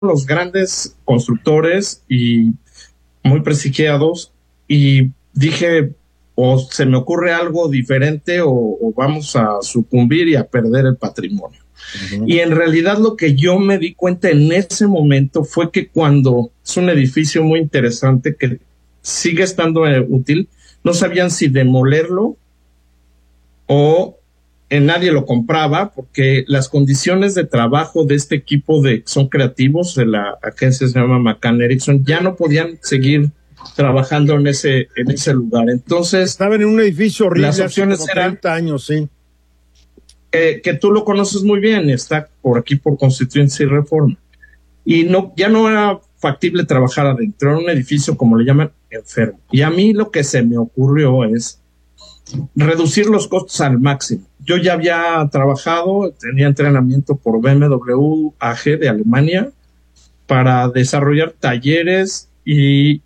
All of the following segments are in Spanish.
los grandes constructores y muy prestigiados, y dije, o se me ocurre algo diferente o vamos a sucumbir y a perder el patrimonio. Uh-huh. Y en realidad lo que yo me di cuenta en ese momento fue que cuando es un edificio muy interesante que sigue estando útil, no sabían si demolerlo o nadie lo compraba, porque las condiciones de trabajo de este equipo son creativos de la agencia, se llama McCann Erickson, ya no podían seguir trabajando en ese lugar. Entonces estaban en un edificio horrible, las opciones hace como 30 años, sí. Que tú lo conoces muy bien, está por aquí por Constituyentes y Reforma. Y ya no era factible trabajar adentro, era un edificio, como le llaman, enfermo. Y a mí lo que se me ocurrió es reducir los costos al máximo. Yo ya había trabajado, tenía entrenamiento por BMW AG de Alemania para desarrollar talleres y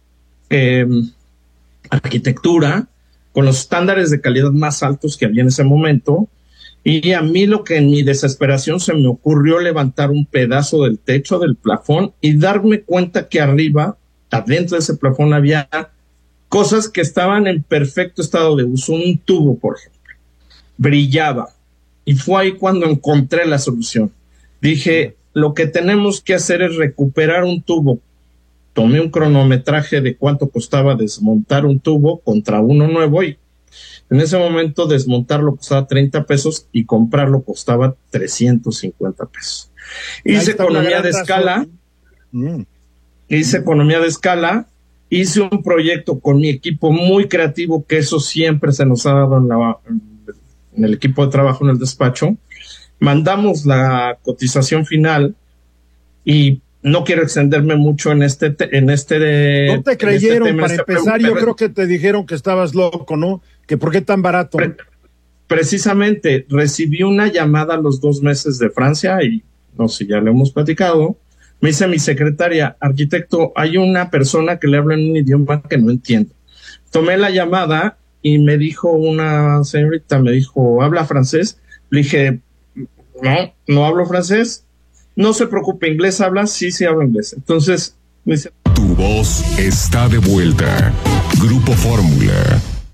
arquitectura con los estándares de calidad más altos que había en ese momento. Y a mí lo que en mi desesperación se me ocurrió levantar un pedazo del techo, del plafón, y darme cuenta que arriba, adentro de ese plafón, había cosas que estaban en perfecto estado de uso. Un tubo, por ejemplo, brillaba. Y fue ahí cuando encontré la solución. Dije, lo que tenemos que hacer es recuperar un tubo. Tomé un cronometraje de cuánto costaba desmontar un tubo contra uno nuevo, y en ese momento desmontarlo costaba 30 pesos y comprarlo costaba 350 pesos. Hice economía de escala. Hice un proyecto con mi equipo muy creativo, que eso siempre se nos ha dado en el equipo de trabajo, en el despacho. Mandamos la cotización final y no quiero extenderme mucho en este no te creyeron, para empezar, yo creo que te dijeron que estabas loco, ¿no? Que por qué tan barato. Precisamente, recibí una llamada a los 2 meses de Francia, y no sé, ya le hemos platicado. Me dice mi secretaria, arquitecto, hay una persona que le habla en un idioma que no entiendo. Tomé la llamada y me dijo una señorita, ¿habla francés? Le dije, no hablo francés. No se preocupe, ¿inglés habla? Sí, hablo inglés. Entonces me dice, tu voz está de vuelta. Grupo Fórmula.